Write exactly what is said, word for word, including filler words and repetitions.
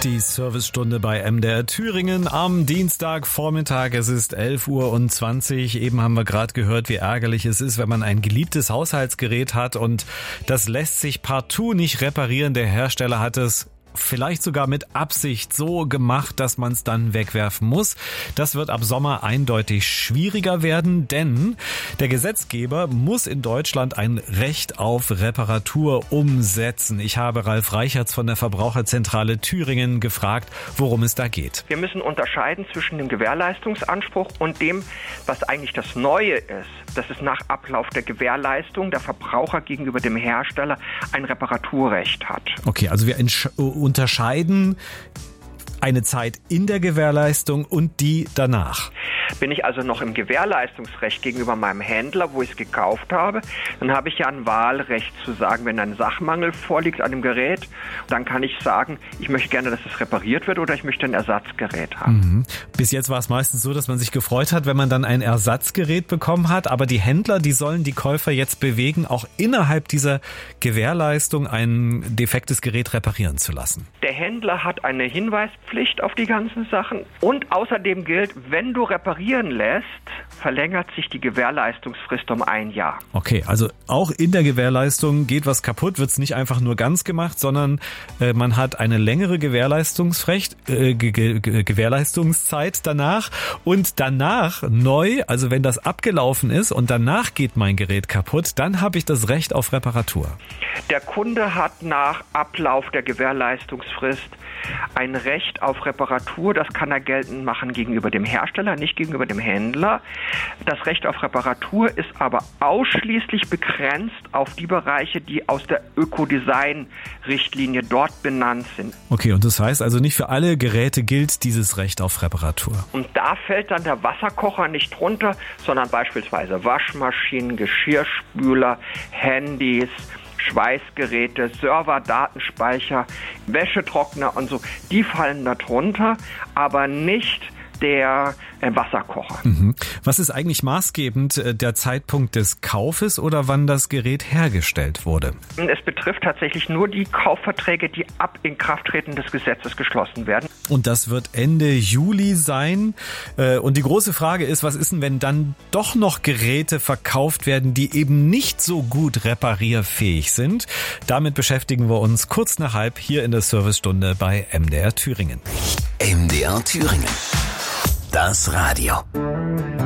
Die Servicestunde bei M D R Thüringen am Dienstagvormittag. Es ist elf Uhr zwanzig. Eben haben wir gerade gehört, wie ärgerlich es ist, wenn man ein geliebtes Haushaltsgerät hat und das lässt sich partout nicht reparieren. Der Hersteller hat es vielleicht sogar mit Absicht so gemacht, dass man es dann wegwerfen muss. Das wird ab Sommer eindeutig schwieriger werden, denn der Gesetzgeber muss in Deutschland ein Recht auf Reparatur umsetzen. Ich habe Ralf Reichertz von der Verbraucherzentrale Thüringen gefragt, worum es da geht. Wir müssen unterscheiden zwischen dem Gewährleistungsanspruch und dem, was eigentlich das Neue ist. Das ist nach Ablauf der Gewährleistung der Verbraucher gegenüber dem Hersteller ein Reparaturrecht hat. Okay, also wir entsch- unterscheiden eine Zeit in der Gewährleistung und die danach. Bin ich also noch im Gewährleistungsrecht gegenüber meinem Händler, wo ich es gekauft habe, dann habe ich ja ein Wahlrecht zu sagen, wenn ein Sachmangel vorliegt an dem Gerät, dann kann ich sagen, ich möchte gerne, dass es repariert wird oder ich möchte ein Ersatzgerät haben. Mhm. Bis jetzt war es meistens so, dass man sich gefreut hat, wenn man dann ein Ersatzgerät bekommen hat, aber die Händler, die sollen die Käufer jetzt bewegen, auch innerhalb dieser Gewährleistung ein defektes Gerät reparieren zu lassen. Der Händler hat eine Hinweispflicht auf die ganzen Sachen und außerdem gilt, wenn du reparierst, lässt, verlängert sich die Gewährleistungsfrist um ein Jahr. Okay, also auch in der Gewährleistung geht was kaputt, wird es nicht einfach nur ganz gemacht, sondern äh, man hat eine längere Gewährleistungsrecht, äh, Ge- Ge- Gewährleistungszeit danach und danach neu, also wenn das abgelaufen ist und danach geht mein Gerät kaputt, dann habe ich das Recht auf Reparatur. Der Kunde hat nach Ablauf der Gewährleistungsfrist ein Recht auf Reparatur, das kann er geltend machen gegenüber dem Hersteller, nicht gegenüber dem Händler. Das Recht auf Reparatur ist aber ausschließlich begrenzt auf die Bereiche, die aus der Ökodesign-Richtlinie dort benannt sind. Okay, und das heißt also nicht für alle Geräte gilt dieses Recht auf Reparatur. Und da fällt dann der Wasserkocher nicht drunter, sondern beispielsweise Waschmaschinen, Geschirrspüler, Handys, Schweißgeräte, Server, Datenspeicher, Wäschetrockner und so, die fallen darunter, aber nicht der äh, Wasserkocher. Mhm. Was ist eigentlich maßgebend, äh, der Zeitpunkt des Kaufes oder wann das Gerät hergestellt wurde? Es betrifft tatsächlich nur die Kaufverträge, die ab Inkrafttreten des Gesetzes geschlossen werden. Und das wird Ende Juli sein. Äh, und die große Frage ist, was ist denn, wenn dann doch noch Geräte verkauft werden, die eben nicht so gut reparierfähig sind? Damit beschäftigen wir uns kurz nach halb hier in der Servicestunde bei M D R Thüringen. M D R Thüringen. Das Radio.